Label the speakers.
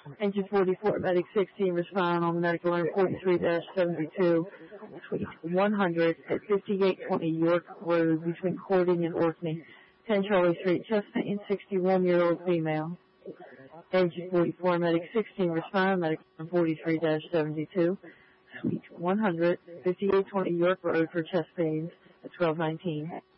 Speaker 1: Engine 44, Medic 16, respond on the medical line 43-72, Suite 100 at 5820 York Road between Cording and Orkney. 10 Charlie Street, chest pain, 61-year-old female. Engine 44, Medic 16, respond, medical line 43-72, Suite 100, 5820 York Road for chest pains at 1219.